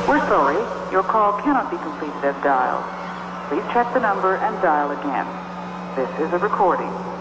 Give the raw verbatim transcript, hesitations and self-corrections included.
We're sorry, your call cannot be completed as dialed. Please check the number and dial again. This is a recording.